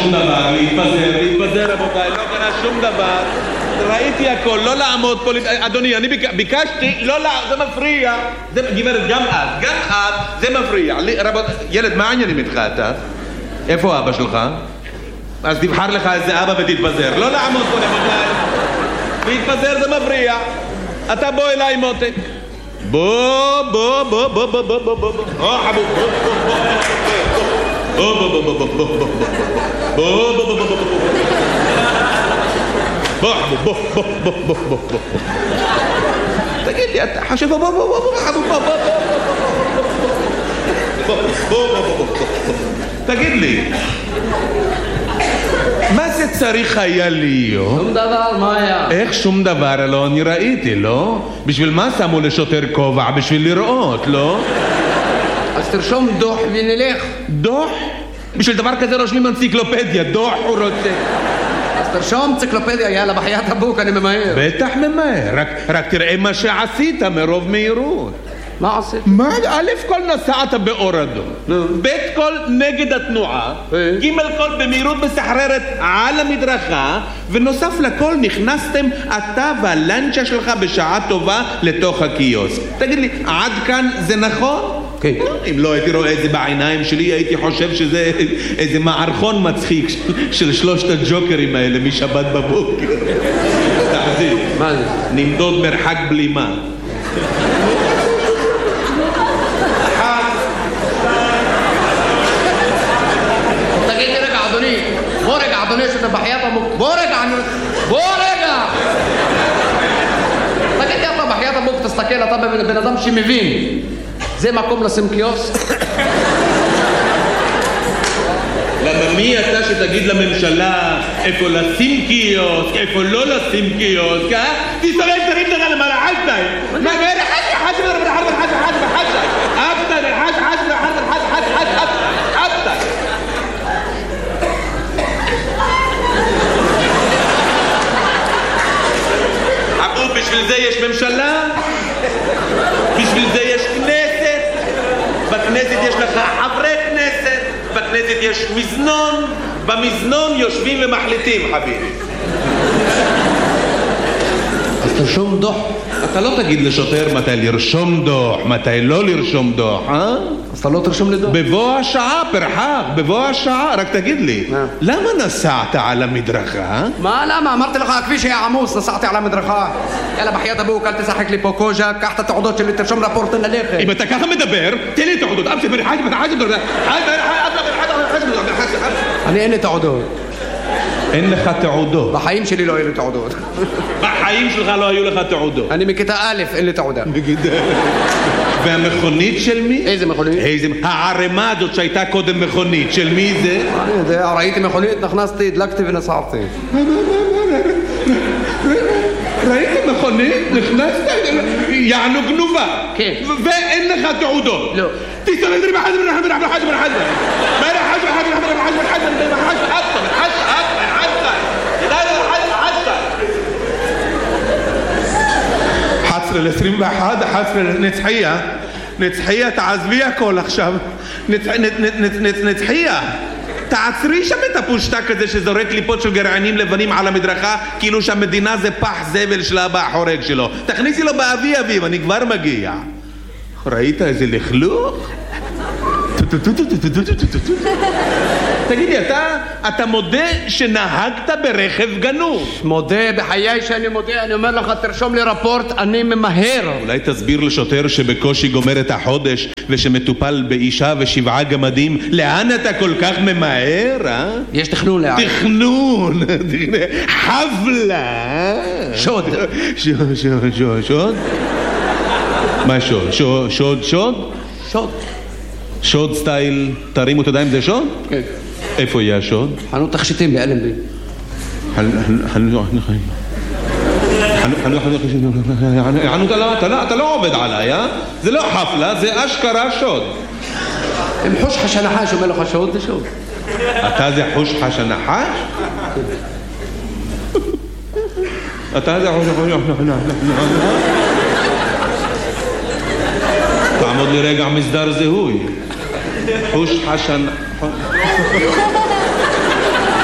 שום דבר, להתפזר רבותיי, לא קרה שום דבר. ראיתי הכל, לא לעמוד פה, אדוני, אני ביקשתי, לא, זה מפריע. גברת, גם את, זה מפריע. ילד, מה העניינים איתך אתה? איפה אבא שלך? אז תבחר לך איזה אבא ותתפזר. לא לעמוד פה רבותיי. להתפזר זה מפריע. אתה בוא אליי מותק. בוא חבוב, בוא תגיד לי, אתה חשב בוא חבוב, תגיד לי, מה זה צריך היה להיות? שום דבר, מה היה? איך שום דבר? לא, אני ראיתי, לא? בשביל מה שמו לשוטר כובע? בשביל לראות, לא? אז תרשום דוח ונלך. דוח? בשביל דבר כזה רושמים אנציקלופדיה, דוח הוא רוצה. אז תרשום אנציקלופדיה, יאללה, בחיית הבוק, אני ממהר. בטח ממהר, רק תראה מה שעשית מרוב מהירות. מה עשית? מה? א' כל נסעת באור אדום, ב' כל נגד התנועה, ג' כל במהירות מסחררת על המדרכה, ונוסף לכל נכנסתם אתה והלנצ'ה שלך בשעה טובה לתוך הקיוסק. תגיד לי, עד כאן זה נכון? כן. אם לא הייתי רואה את זה בעיניים שלי הייתי חושב שזה איזה מערכון מצחיק של שלושת הג'וקרים האלה משבת בבוקר. תחזיק. מה זה? נמדוד מרחק בלימה. אדוני שאתה בחיית הבוק, בוא רגע תגיד לי אתה בחיית הבוק, תסתכל, אתה בן אדם שמבין, זה מקום לשים קיוסק? למה מי אתה שתגיד לממשלה איפה לשים קיוסק, איפה לא לשים קיוסק, אה? תסתכל תריב לך למעלה חשתיים מה גאיר חשתיים בשביל זה יש ממשלה, בשביל זה יש כנסת, בכנסת יש לך חברי כנסת, בכנסת יש מזנון, במזנון יושבים ומחליטים חביבי. אז תרשום דוח. אתה לא תגיד לשוטר מתי לרשום דוח, מתי לא לרשום דוח, אה? אז אתה לא תרשום לי דוח? בבוא השעה, פרחק, בבוא השעה, רק תגיד לי, למה נסעת על המדרכה? מה למה? אמרתי לך, הכביש היה עמוס, נסעתי על המדרכה. יאללה, בחיית הבוק, אל תשחק לי פה קוז'ה, קח את התעודות שלי, תרשום רפורט ללכת. אם אתה ככה מדבר, תן לי תעודות, אני אין לי תעודות. אין לך תעודות? בחיים שלי לא היו לי תעודות. בחיים שלך לא היו לך תעודות? אני מכיתה א', אין לי תעודה. והמכונית של מי? איזה מכונית? הערימה הזאת שהייתה קודם מכונית, של מי זה? אני יודע, ראיתי מכונית, נכנסתי, הדלקתי ונסעתי. ראיתי מכונית, נכנסת, יענו גנובה. כן. ואין לך תעודות. לא. תסתכל דרי בחזר נצחיה, תעזבי הכל עכשיו. נצחיה, תעצרי שם את הפושטק הזה שזורק ליפות של גרעינים לבנים על המדרכה כאילו שהמדינה זה פח זבל של אבא החורג שלו. תכניסי לו באבי אביב, אני כבר מגיע. ראית איזה לכלוך? תגידי, אתה מודה שנהגת ברכב גנוב? מודה, בחיי שאני מודה, אני אומר לך, תרשום לי רפורט, אני ממהר. אולי תסביר לשוטר שבקושי גומר את החודש ושמטופל באישה ו7 גמדים, לאן אתה כל כך ממהר, אה? יש תכנון לאן. תכנון, חבלה. שוד. שוד? מה שוד? שוד? שוד. שוד סטייל, תרימו את הידיים, זה שוד? כן. איפה יהיה השוד? חנות תכשיטים באלנבי. אתה לא עובד עליי, אה? זה לא חפלה, זה אשכרה שוד. אם חוש חש הנחש אומר לך שוד, זה שוד. אתה זה חוש חש הנחש? אתה זה חוש חש הנחש? תעמוד לי רגע מסדר זהוי. חוש חשן...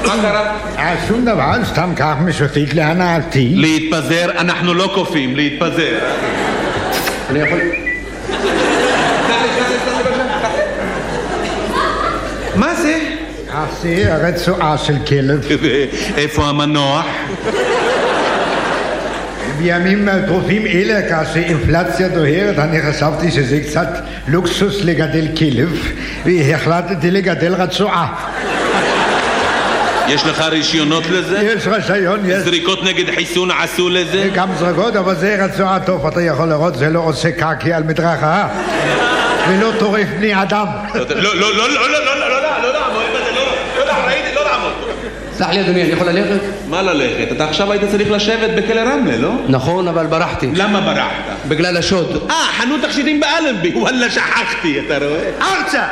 מה קרה? שום דבר, סתם כך משותית להנאתי. להתפזר, אנחנו לא קופים, להתפזר. אני יכול... מה זה? זה הרצועה של כלב. איפה המנוח? בימים טרופים אלה, כאשר אינפלציה דוהרת, אני חשבתי שזה קצת לוקסוס לגדל כלב, והחלטתי לגדל רצועה. יש לך רישיונות לזה? יש רישיון, יש. זריקות נגד חיסון עשו לזה? גם זריקות, אבל זה רצועה טוב, אתה יכול לראות, זה לא עושה קקי על מדרכה, ולא טורף בני אדם. לא לעמוד. סלח לי אדוני, אני יכול ללכת? מה ללכת? אתה עכשיו היית צריך לשבת בכלא רמלה, לא? נכון, אבל ברחתי. למה ברחת? בגלל השוד. חנות תכשיטים באלנבי, וואלה שכחתי, אתה רואה? ארצה!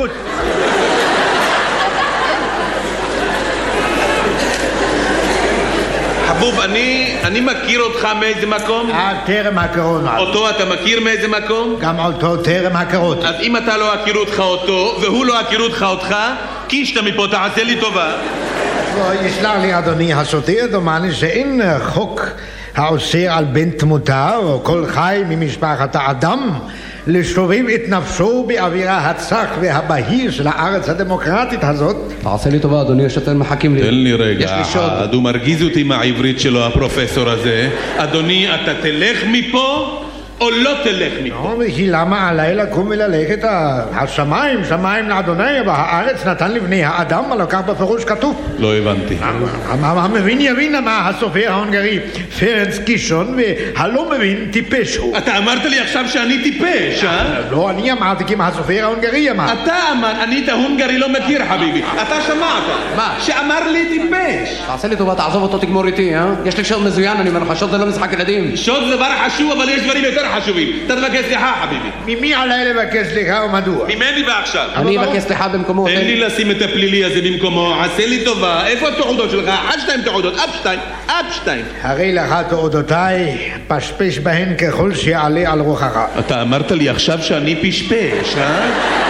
חבוב, אני מכיר אותך מאיזה מקום? טרם הכרות. אותו אתה מכיר מאיזה מקום? גם אותו טרם הכרות. אז אם אתה לא הכיר אותך אותו, והוא לא הכיר אותך אותך, קישת מפה, תעשה לי טובה. יסלח לי אדוני השוטר, דומני שאין חוק האוסר על בן תמותה או כל חי ממשפחת האדם לשובב את נפשו באווירה הצח והבהיר של הארץ הדמוקרטית הזאת. תעשה לי טובה אדוני, השוטר מחכים לי. תן לי רגע, יש לי שוד. הוא מרגיז אותי מהעברית שלו הפרופסור הזה. אדוני, אתה תלך מפה או לא תלך מפה? לא, וכי למה עליי לקום וללכת? השמיים, שמיים לאדוני, והארץ נתן לבני האדם, הלא כך בפירוש כתוב. לא הבנתי. המבין יבין מה הסופר ההונגרי פרנץ קישון, והלא מבין טיפש הוא. אתה אמרת לי עכשיו שאני טיפש, אה? לא, אני אמרתי כי מה הסופר ההונגרי אמר. אתה אמר, אני את ההונגרי לא מכיר חביבי. אתה שמעת. מה? שאמר לי טיפש. תעשה לי טובה, תעזוב אותו, תגמור איתי, אה? יש לי שוד מזוין, אני אומר לך, שוד זה לא משחק ילדים. שוד זה דבר חשוב, אבל יש דברים יותר חשובים. אתה תבקש סליחה, חביבי. ממי עליי לבקש סליחה ומדוע? ממני ועכשיו. אני אבקש סליחה במקומו. תן לי לשים את הפלילי הזה במקומו, עשה לי טובה. איפה התעודות שלך? עד 2 תעודות, עד 2. הרי לך תעודותיי, פשפש בהן ככל שיעלה על רוחך. אתה אמרת לי עכשיו שאני פשפש, אה?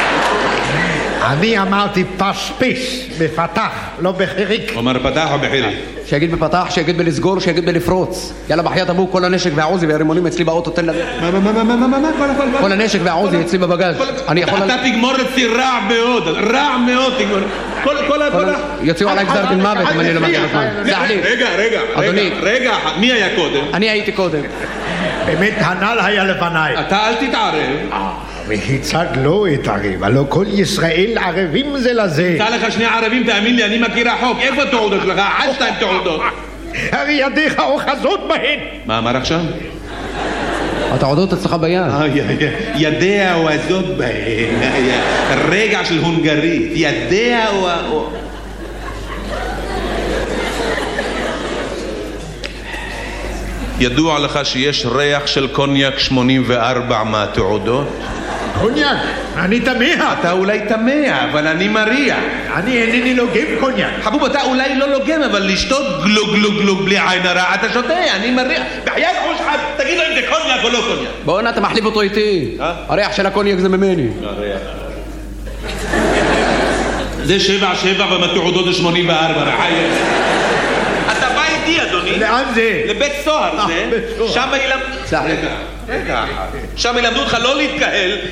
אני אמרתי פשפש, בפתח, לא בחיריק. הוא אמר פתח או בחיריק? שיגיד בפתח, שיגיד בלסגור, שיגיד בלפרוץ. יאללה בחייאת אבו, כל הנשק והעוזי והרימונים אצלי באוטו, תן לזה. מה? כל הנשק והעוזי אצלי בבגז. אתה תגמור אצלי רע מאוד תגמור. כל יוציאו עליי גזר דין מוות אם אני לא מגיע לזמן. סלח לי. רגע, מי היה קודם? אני הייתי קודם. באמת הנ"ל היה לפניי. אתה אל תתערב. וכיצד לא אתערב? הלא כל ישראל ערבים זה לזה. יצא לך 2 ערבים, תאמין לי, אני מכיר החוק. איפה התעודות שלך? עד 2 תעודות. הרי ידיך אוחזות בהן. מה אמר עכשיו? התעודות אצלך ביד. ידיה אוחזות בהן. רגע של הונגרית. ידיה או... ידוע לך שיש ריח של קוניאק 84 מהתעודות? קוניאק? אני תמה. אתה אולי תמה, אבל אני מריח. אני אינני לוגם קוניאק. חבוב, אתה אולי לא לוגם, אבל לשתות גלוג בלי עין הרע, אתה שותה, אני מריח. בחיית ראש אחד, תגיד לו אם זה קוניאק או לא קוניאק. בוא אתה מחליף אותו איתי. הריח של הקוניאק זה ממני. זה 7 ומהתעודות זה 84, רחיים. אתה בא איתי, אדוני. לאן זה? לבית סוהר זה. שם ילמדו... סלח לי. רגע. שם ילמדו אותך לא להתקהל,